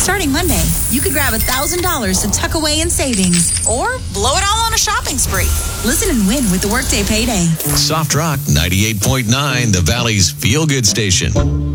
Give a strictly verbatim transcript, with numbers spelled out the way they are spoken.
Starting Monday, you could grab one thousand dollars to tuck away in savings or blow it all on a shopping spree. Listen and win with the Workday Payday. Soft Rock ninety-eight point nine, the Valley's feel-good station.